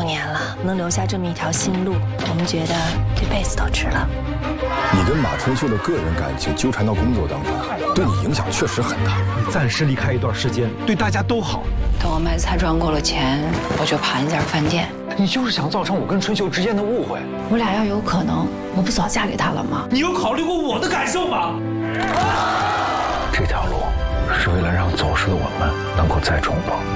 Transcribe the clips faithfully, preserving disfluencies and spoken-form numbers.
年了，能留下这么一条新路，我们觉得这辈子都值了。 你跟马春秀的个人感情纠缠到工作当中，对你影响确实很大。 你暂时离开一段时间，对大家都好。 等我卖菜赚够了钱，我就盘一家饭店。 你就是想造成我跟春秀之间的误会。 我俩要有可能，我不早嫁给他了吗？ 你有考虑过我的感受吗？ 这条路是为了让走失的我们能够再重逢。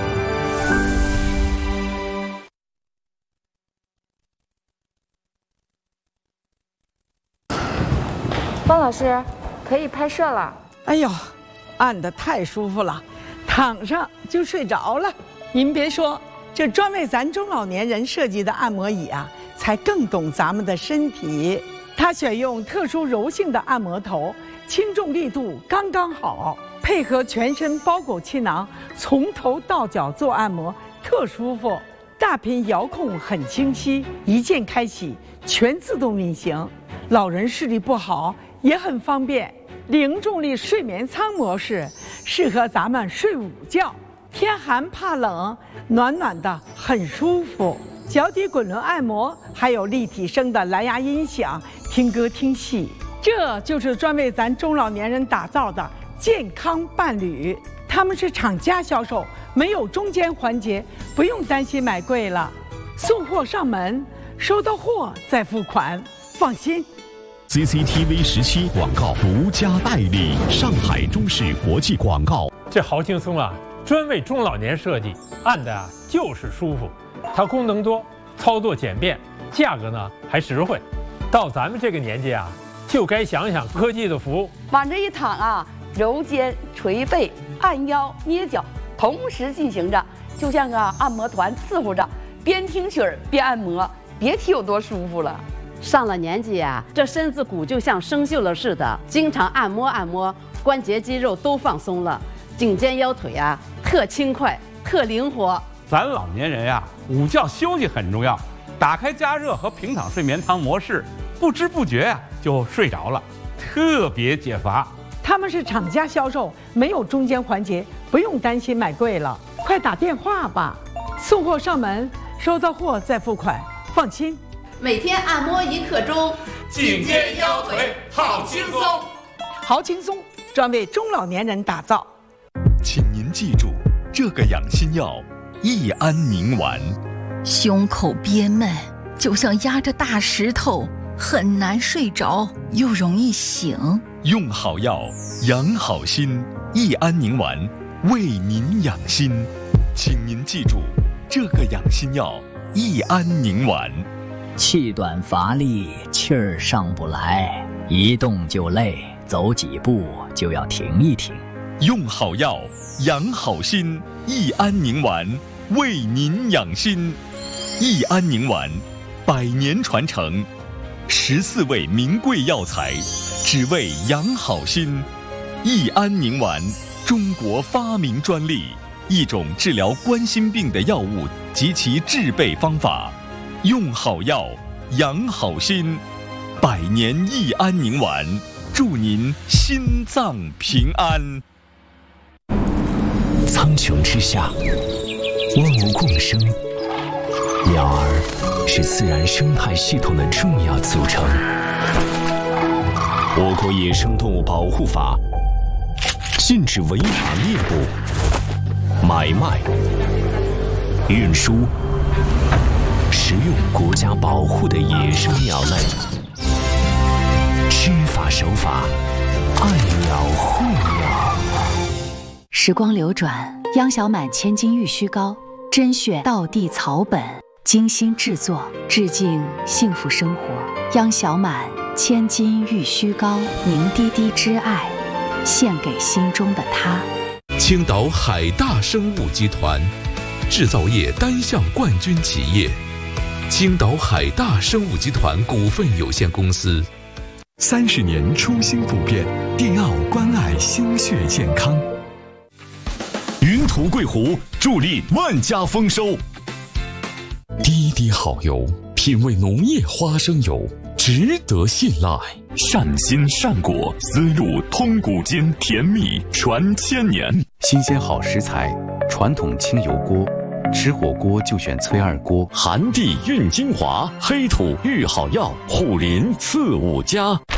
方老师，可以拍摄了。 哎呦，按得太舒服了，躺上就睡着了。您别说，这专为咱中老年人设计的按摩椅啊，才更懂咱们的身体。它选用特殊柔性的按摩头，轻重力度刚刚好，配合全身包裹气囊，从头到脚做按摩特舒服。大屏遥控很清晰，一键开启，全自动运行。老人视力不好也很方便。零重力睡眠舱模式适合咱们睡午觉，天寒怕冷，暖暖的很舒服。脚底滚轮按摩，还有立体声的蓝牙音响，听歌听戏。这就是专为咱中老年人打造的健康伴侣。他们是厂家销售，没有中间环节，不用担心买贵了。送货上门，收到货再付款，放心。 C C T V 十七广告独家代理，上海中视国际广告。 这好轻松啊，专为中老年设计，按的啊就是舒服。它功能多，操作简便，价格呢还实惠。到咱们这个年纪啊，就该想想科技的服务。 往这一躺啊，揉肩、捶背、按腰、捏脚，同时进行着，就像个按摩团伺候着，边听曲儿边按摩，别提有多舒服了。 上了年纪啊，这身子骨就像生锈了似的，经常按摩按摩，关节肌肉都放松了，颈肩腰腿啊特轻快、特灵活。 咱老年人呀、啊，午觉休息很重要，打开加热和平躺睡眠舱模式，不知不觉呀、啊、就睡着了，特别解乏。 他们是厂家销售，没有中间环节，不用担心买贵了。快打电话吧，送货上门，收到货再付款，放心。 每天按摩一刻钟， 颈肩腰腿好轻松， 好轻松，专为中老年人打造。 请您记住，这个养心药益安宁丸。 胸口憋闷，就像压着大石头，很难睡着，又容易醒。 用好药，养好心，益安宁丸为您养心。请您记住，这个养心药益安宁丸。 气短乏力，气儿上不来，一动就累，走几步就要停一停。 用好药，养好心，益安宁丸为您养心。益安宁丸，百年传承，十四味名贵药材，只为养好心。益安宁丸，中国发明专利，一种治疗冠心病的药物及其制备方法。用好药，养好心，百年益安宁丸，祝您心脏平安。 苍穹之下，万物共生，鸟儿是自然生态系统的重要组成。我国野生动物保护法禁止违法猎捕、买卖、运输、食用国家保护的野生鸟类，知法守法，爱鸟护鸟。 时光流转，央小满千金玉虚膏，甄选道地草本，精心制作，致敬幸福生活。央小满千金玉虚膏，凝滴滴之爱，献给心中的他。 青岛海大生物集团，制造业单项冠军企业。青岛海大生物集团股份有限公司。 三十年初心不变，迪奥关爱心血健康。 云图桂湖助力万家丰收。 滴滴好油，品味农业花生油，值得信赖。 善心善果，丝路通古今，甜蜜传千年。 新鲜好食材，传统清油锅， 吃火锅就选崔二锅，寒地运精华，黑土遇好药，护林四五家。